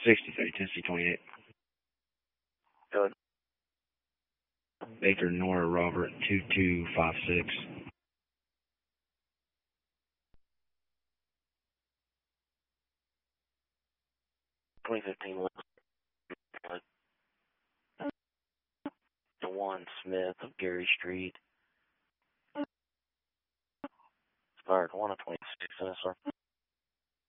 63, Tennessee 28. Good. Baker Nora Robert 2256. 2015 DeJuan Smith of Gary Street. Start 1 of 26 in